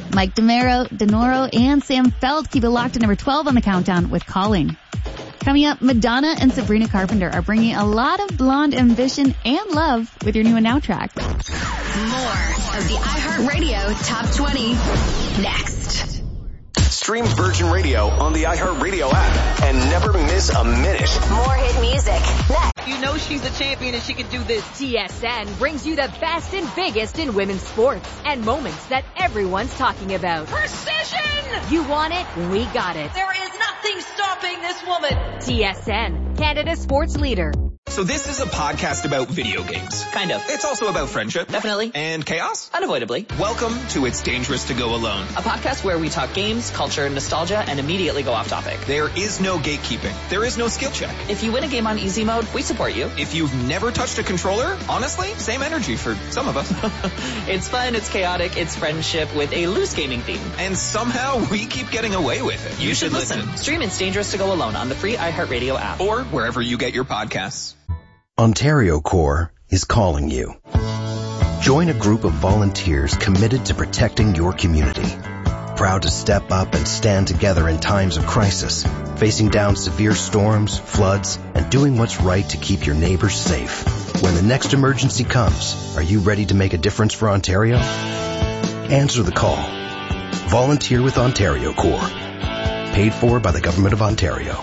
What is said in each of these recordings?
Mike DeNoro, and Sam Feld keep it locked at number 12 on the countdown with Calling. Coming up, Madonna and Sabrina Carpenter are bringing a lot of blonde ambition and love with your new and now track. More of the iHeartRadio Top 20 next. Stream Virgin Radio on the iHeartRadio app and never miss a minute. More hit music next. You know she's a champion and she can do this. TSN brings you the best and biggest in women's sports and moments that everyone's talking about. Precision! You want it? We got it. There is nothing stopping this woman. TSN, Canada's sports leader. So this is a podcast about video games. Kind of. It's also about friendship. Definitely. And chaos. Unavoidably. Welcome to It's Dangerous to Go Alone. A podcast where we talk games, culture, nostalgia, and immediately go off topic. There is no gatekeeping. There is no skill check. If you win a game on easy mode, we support you. If you've never touched a controller, honestly, same energy for some of us. It's fun, it's chaotic, it's friendship with a loose gaming theme. And somehow we keep getting away with it. You should listen. Stream It's Dangerous to Go Alone on the free iHeartRadio app. Or wherever you get your podcasts. Ontario Corps is calling you. Join a group of volunteers committed to protecting your community. Proud to step up and stand together in times of crisis, facing down severe storms, floods, and doing what's right to keep your neighbors safe. When the next emergency comes, are you ready to make a difference for Ontario? Answer the call. Volunteer with Ontario Corps. Paid for by the Government of Ontario.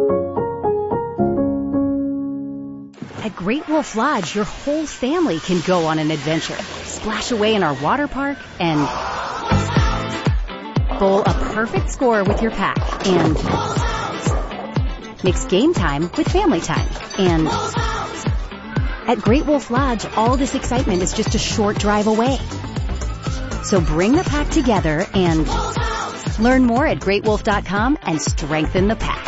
At Great Wolf Lodge, your whole family can go on an adventure. Splash away in our water park and bowl a perfect score with your pack and mix game time with family time. And at Great Wolf Lodge, all this excitement is just a short drive away. So bring the pack together and learn more at greatwolf.com and strengthen the pack.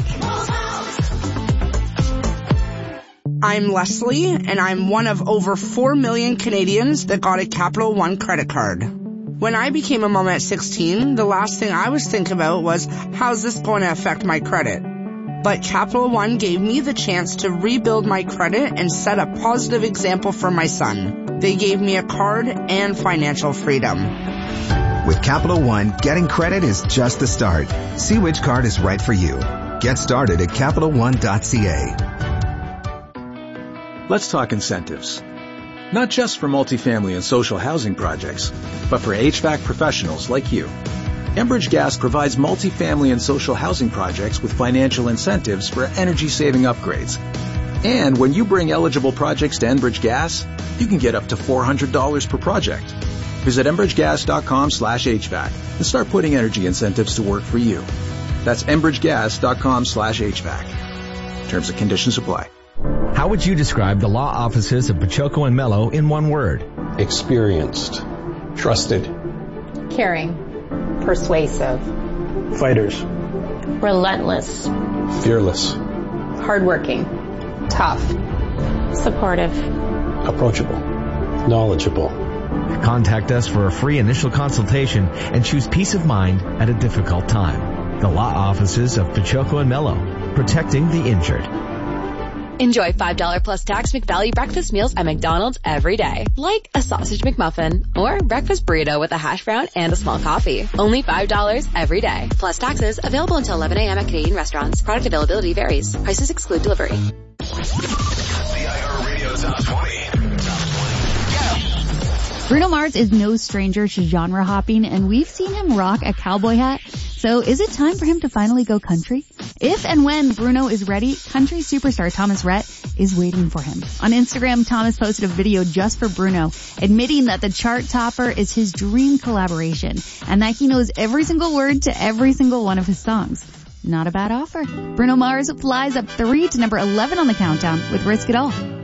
I'm Leslie, and I'm one of over 4 million Canadians that got a Capital One credit card. When I became a mom at 16, the last thing I was thinking about was, how's this going to affect my credit? But Capital One gave me the chance to rebuild my credit and set a positive example for my son. They gave me a card and financial freedom. With Capital One, getting credit is just the start. See which card is right for you. Get started at CapitalOne.ca. Let's talk incentives. Not just for multifamily and social housing projects, but for HVAC professionals like you. Enbridge Gas provides multifamily and social housing projects with financial incentives for energy-saving upgrades. And when you bring eligible projects to Enbridge Gas, you can get up to $400 per project. Visit enbridgegas.com/HVAC and start putting energy incentives to work for you. That's enbridgegas.com/HVAC. Terms and conditions apply. How would you describe the law offices of Pachoco and Mello in one word? Experienced, trusted, caring, persuasive, fighters, relentless, fearless, hardworking, tough, supportive, approachable, knowledgeable. Contact us for a free initial consultation and choose peace of mind at a difficult time. The law offices of Pachoco and Mello, protecting the injured. Enjoy $5 plus tax McValue breakfast meals at McDonald's every day. Like a sausage McMuffin or breakfast burrito with a hash brown and a small coffee. Only $5 every day. Plus taxes. Available until 11 a.m. at Canadian restaurants. Product availability varies. Prices exclude delivery. The iHeartRadio Top 20. Bruno Mars is no stranger to genre hopping, and we've seen him rock a cowboy hat. So is it time for him to finally go country? If and when Bruno is ready, country superstar Thomas Rhett is waiting for him. On Instagram, Thomas posted a video just for Bruno, admitting that the chart topper is his dream collaboration and that he knows every single word to every single one of his songs. Not a bad offer. Bruno Mars flies up 3 to number 11 on the countdown with Risk It All.